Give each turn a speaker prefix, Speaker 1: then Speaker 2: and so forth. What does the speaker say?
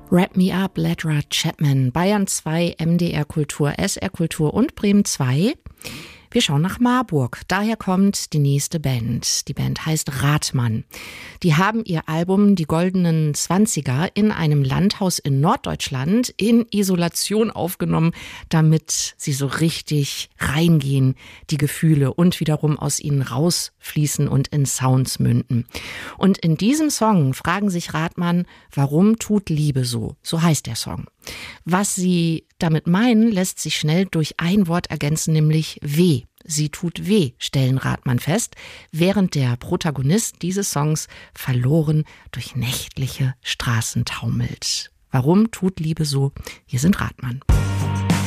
Speaker 1: Wrap Me Up, Ledra Chapman, Bayern 2, MDR Kultur, SR Kultur und Bremen 2. Wir schauen nach Marburg. Daher kommt die nächste Band. Die Band heißt Rathmann. Die haben ihr Album Die Goldenen Zwanziger in einem Landhaus in Norddeutschland in Isolation aufgenommen, damit sie so richtig reingehen, die Gefühle, und wiederum aus ihnen rausfließen und in Sounds münden. Und in diesem Song fragen sich Rathmann, warum tut Liebe so? So heißt der Song. Was sie damit meinen, lässt sich schnell durch ein Wort ergänzen, nämlich weh. Sie tut weh, stellen Rathmann fest, während der Protagonist dieses Songs verloren durch nächtliche Straßen taumelt. Warum tut Liebe so? Hier sind Rathmann.